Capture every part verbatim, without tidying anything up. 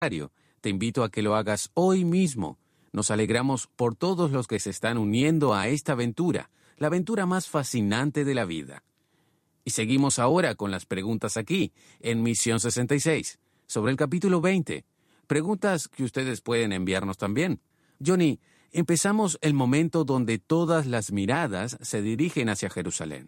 Te invito a que lo hagas hoy mismo. Nos alegramos por todos los que se están uniendo a esta aventura, la aventura más fascinante de la vida. Y seguimos ahora con las preguntas aquí, en Misión sesenta y seis, sobre el capítulo veinte. Preguntas que ustedes pueden enviarnos también. Johnny, empezamos el momento donde todas las miradas se dirigen hacia Jerusalén.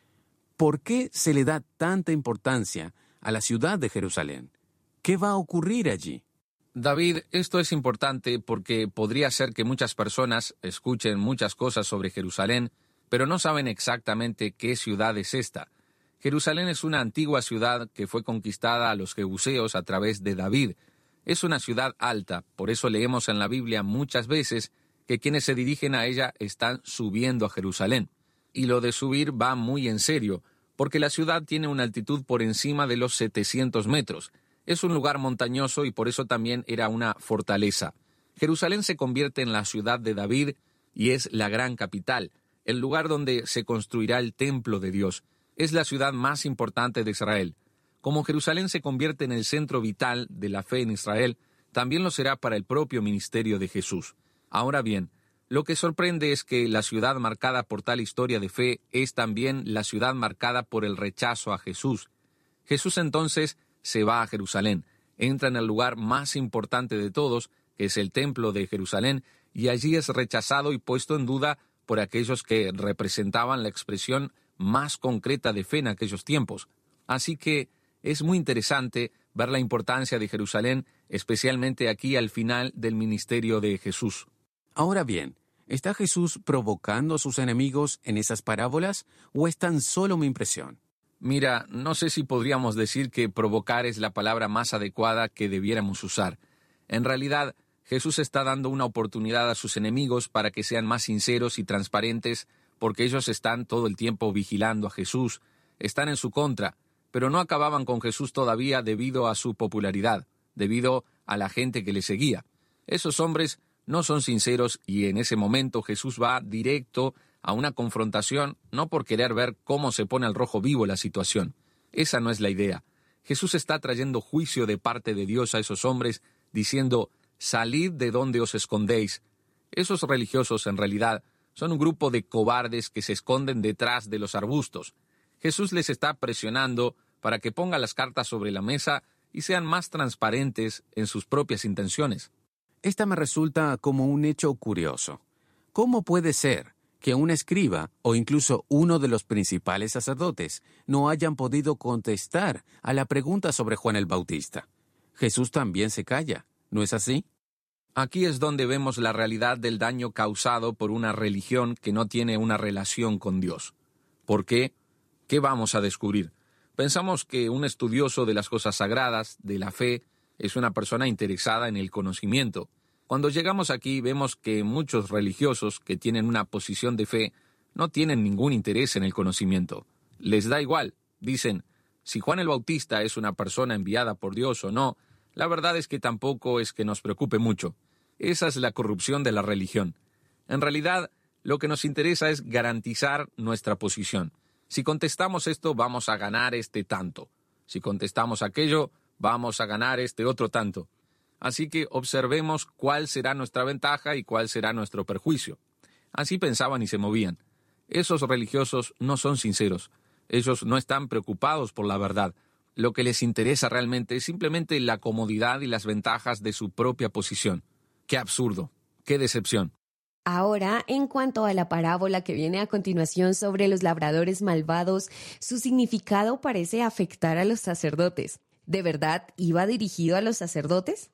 ¿Por qué se le da tanta importancia a la ciudad de Jerusalén? ¿Qué va a ocurrir allí? David, esto es importante porque podría ser que muchas personas escuchen muchas cosas sobre Jerusalén, pero no saben exactamente qué ciudad es esta. Jerusalén es una antigua ciudad que fue conquistada a los jebuseos a través de David. Es una ciudad alta, por eso leemos en la Biblia muchas veces que quienes se dirigen a ella están subiendo a Jerusalén. Y lo de subir va muy en serio, porque la ciudad tiene una altitud por encima de los setecientos metros. Es un lugar montañoso y por eso también era una fortaleza. Jerusalén se convierte en la ciudad de David y es la gran capital, el lugar donde se construirá el templo de Dios. Es la ciudad más importante de Israel. Como Jerusalén se convierte en el centro vital de la fe en Israel, también lo será para el propio ministerio de Jesús. Ahora bien, lo que sorprende es que la ciudad marcada por tal historia de fe es también la ciudad marcada por el rechazo a Jesús. Jesús entonces se va a Jerusalén, entra en el lugar más importante de todos, que es el templo de Jerusalén, y allí es rechazado y puesto en duda por aquellos que representaban la expresión más concreta de fe en aquellos tiempos. Así que es muy interesante ver la importancia de Jerusalén, especialmente aquí al final del ministerio de Jesús. Ahora bien, ¿está Jesús provocando a sus enemigos en esas parábolas o es tan solo mi impresión? Mira, no sé si podríamos decir que provocar es la palabra más adecuada que debiéramos usar. En realidad, Jesús está dando una oportunidad a sus enemigos para que sean más sinceros y transparentes, porque ellos están todo el tiempo vigilando a Jesús, están en su contra, pero no acababan con Jesús todavía debido a su popularidad, debido a la gente que le seguía. Esos hombres no son sinceros y en ese momento Jesús va directo a una confrontación, no por querer ver cómo se pone al rojo vivo la situación. Esa no es la idea. Jesús está trayendo juicio de parte de Dios a esos hombres, diciendo, «Salid de donde os escondéis». Esos religiosos, en realidad, son un grupo de cobardes que se esconden detrás de los arbustos. Jesús les está presionando para que pongan las cartas sobre la mesa y sean más transparentes en sus propias intenciones. Esta me resulta como un hecho curioso. ¿Cómo puede ser que un escriba o incluso uno de los principales sacerdotes no hayan podido contestar a la pregunta sobre Juan el Bautista? Jesús también se calla, ¿no es así? Aquí es donde vemos la realidad del daño causado por una religión que no tiene una relación con Dios. ¿Por qué? ¿Qué vamos a descubrir? Pensamos que un estudioso de las cosas sagradas, de la fe, es una persona interesada en el conocimiento. Cuando llegamos aquí vemos que muchos religiosos que tienen una posición de fe no tienen ningún interés en el conocimiento. Les da igual. Dicen, si Juan el Bautista es una persona enviada por Dios o no, la verdad es que tampoco es que nos preocupe mucho. Esa es la corrupción de la religión. En realidad, lo que nos interesa es garantizar nuestra posición. Si contestamos esto, vamos a ganar este tanto. Si contestamos aquello, vamos a ganar este otro tanto. Así que observemos cuál será nuestra ventaja y cuál será nuestro perjuicio. Así pensaban y se movían. Esos religiosos no son sinceros. Ellos no están preocupados por la verdad. Lo que les interesa realmente es simplemente la comodidad y las ventajas de su propia posición. ¡Qué absurdo! ¡Qué decepción! Ahora, en cuanto a la parábola que viene a continuación sobre los labradores malvados, su significado parece afectar a los sacerdotes. ¿De verdad iba dirigido a los sacerdotes?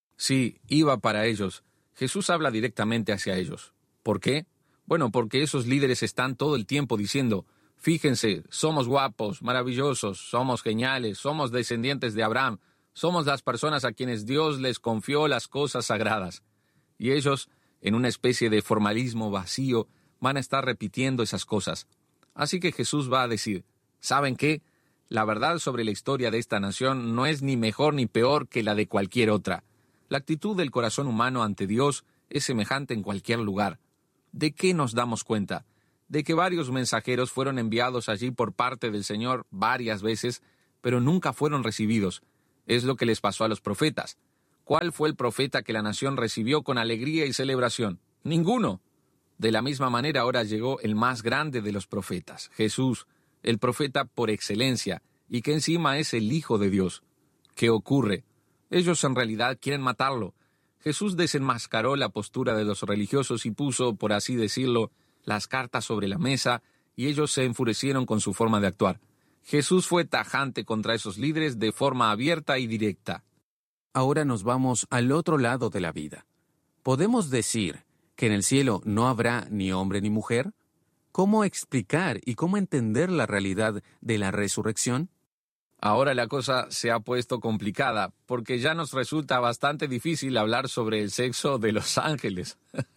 Sí, iba para ellos. Jesús habla directamente hacia ellos. ¿Por qué? Bueno, porque esos líderes están todo el tiempo diciendo, fíjense, somos guapos, maravillosos, somos geniales, somos descendientes de Abraham, somos las personas a quienes Dios les confió las cosas sagradas. Y ellos, en una especie de formalismo vacío, van a estar repitiendo esas cosas. Así que Jesús va a decir, ¿saben qué? La verdad sobre la historia de esta nación no es ni mejor ni peor que la de cualquier otra. La actitud del corazón humano ante Dios es semejante en cualquier lugar. ¿De qué nos damos cuenta? De que varios mensajeros fueron enviados allí por parte del Señor varias veces, pero nunca fueron recibidos. Es lo que les pasó a los profetas. ¿Cuál fue el profeta que la nación recibió con alegría y celebración? Ninguno. De la misma manera ahora llegó el más grande de los profetas, Jesús, el profeta por excelencia, y que encima es el Hijo de Dios. ¿Qué ocurre? Ellos en realidad quieren matarlo. Jesús desenmascaró la postura de los religiosos y puso, por así decirlo, las cartas sobre la mesa, y ellos se enfurecieron con su forma de actuar. Jesús fue tajante contra esos líderes de forma abierta y directa. Ahora nos vamos al otro lado de la vida. ¿Podemos decir que en el cielo no habrá ni hombre ni mujer? ¿Cómo explicar y cómo entender la realidad de la resurrección? Ahora la cosa se ha puesto complicada, porque ya nos resulta bastante difícil hablar sobre el sexo de los ángeles.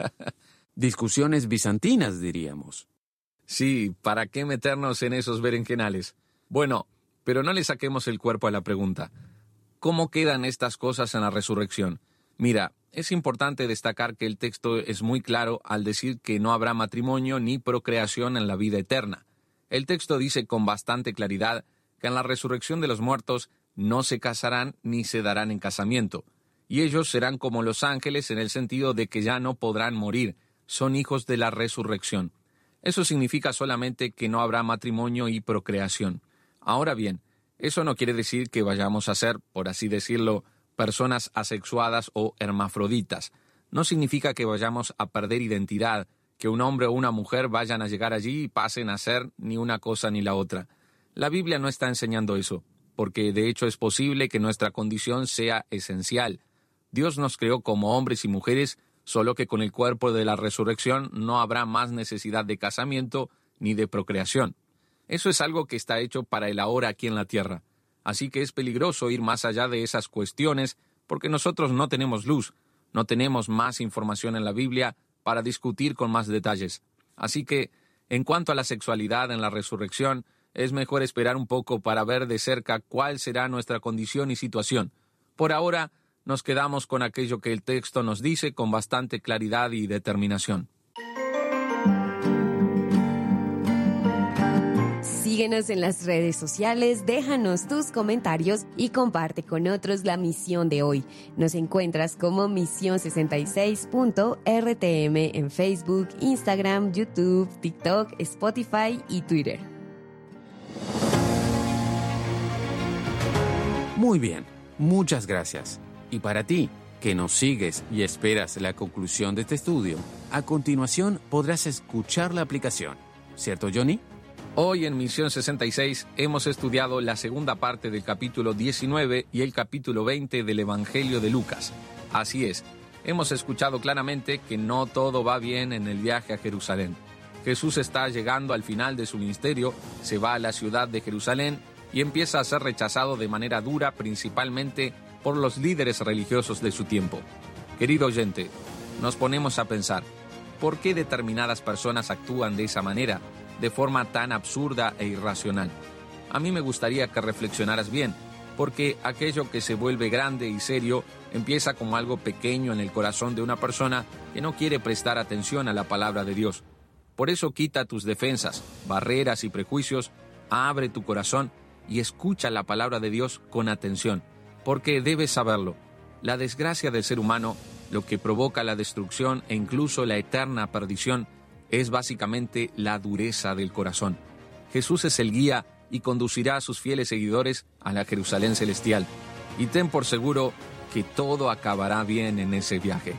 Discusiones bizantinas, diríamos. Sí, ¿para qué meternos en esos berenjenales? Bueno, pero no le saquemos el cuerpo a la pregunta. ¿Cómo quedan estas cosas en la resurrección? Mira, es importante destacar que el texto es muy claro al decir que no habrá matrimonio ni procreación en la vida eterna. El texto dice con bastante claridad que en la resurrección de los muertos no se casarán ni se darán en casamiento, y ellos serán como los ángeles en el sentido de que ya no podrán morir, son hijos de la resurrección. Eso significa solamente que no habrá matrimonio y procreación. Ahora bien, eso no quiere decir que vayamos a ser, por así decirlo, personas asexuadas o hermafroditas. No significa que vayamos a perder identidad, que un hombre o una mujer vayan a llegar allí y pasen a ser ni una cosa ni la otra. La Biblia no está enseñando eso, porque de hecho es posible que nuestra condición sea esencial. Dios nos creó como hombres y mujeres, solo que con el cuerpo de la resurrección no habrá más necesidad de casamiento ni de procreación. Eso es algo que está hecho para el ahora aquí en la tierra. Así que es peligroso ir más allá de esas cuestiones porque nosotros no tenemos luz, no tenemos más información en la Biblia para discutir con más detalles. Así que, en cuanto a la sexualidad en la resurrección, es mejor esperar un poco para ver de cerca cuál será nuestra condición y situación. Por ahora, nos quedamos con aquello que el texto nos dice con bastante claridad y determinación. Síguenos en las redes sociales, déjanos tus comentarios y comparte con otros la misión de hoy. Nos encuentras como misión sesenta y seis punto R T M en Facebook, Instagram, YouTube, TikTok, Spotify y Twitter. Muy bien, muchas gracias. Y para ti, que nos sigues y esperas la conclusión de este estudio, a continuación podrás escuchar la aplicación. ¿Cierto, Johnny? Hoy en Misión sesenta y seis hemos estudiado la segunda parte del capítulo diecinueve y el capítulo veinte del Evangelio de Lucas. Así es, hemos escuchado claramente que no todo va bien en el viaje a Jerusalén. Jesús está llegando al final de su ministerio, se va a la ciudad de Jerusalén y empieza a ser rechazado de manera dura principalmente por los líderes religiosos de su tiempo. Querido oyente, nos ponemos a pensar, ¿por qué determinadas personas actúan de esa manera, de forma tan absurda e irracional? A mí me gustaría que reflexionaras bien, porque aquello que se vuelve grande y serio empieza como algo pequeño en el corazón de una persona que no quiere prestar atención a la palabra de Dios. Por eso quita tus defensas, barreras y prejuicios, abre tu corazón y escucha la palabra de Dios con atención, porque debes saberlo. La desgracia del ser humano, lo que provoca la destrucción e incluso la eterna perdición, es básicamente la dureza del corazón. Jesús es el guía y conducirá a sus fieles seguidores a la Jerusalén celestial. Y ten por seguro que todo acabará bien en ese viaje.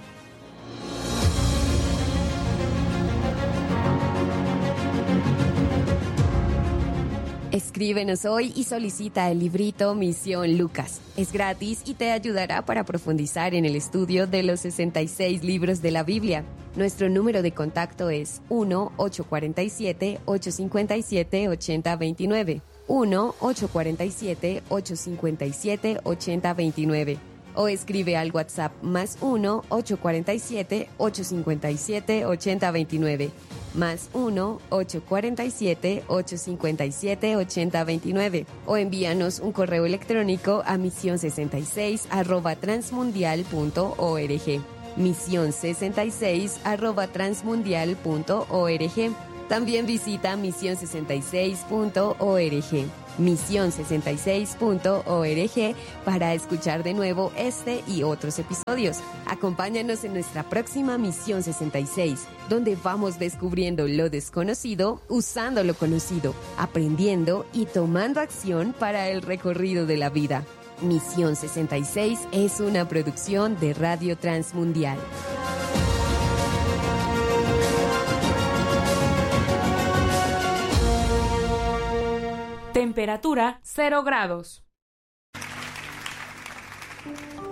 Escríbenos hoy y solicita el librito Misión Lucas. Es gratis y te ayudará para profundizar en el estudio de los sesenta y seis libros de la Biblia. Nuestro número de contacto es uno ocho cuatro siete, ocho cinco siete, ocho cero dos nueve. uno ocho cuatro siete, ocho cinco siete, ocho cero dos nueve. O escribe al WhatsApp más uno ocho cuatro siete, ocho cinco siete, ocho cero dos nueve. Más uno ocho cuatro siete, ocho cinco siete, ocho cero dos nueve. O envíanos un correo electrónico a misión sesenta y seis arroba transmundial punto org. misión sesenta y seis arroba transmundial punto org. También visita misión sesenta y seis punto org, misión sesenta y seis punto org, para escuchar de nuevo este y otros episodios. Acompáñanos en nuestra próxima Misión sesenta y seis, donde vamos descubriendo lo desconocido, usando lo conocido, aprendiendo y tomando acción para el recorrido de la vida. Misión sesenta y seis es una producción de Radio Transmundial. Temperatura cero grados.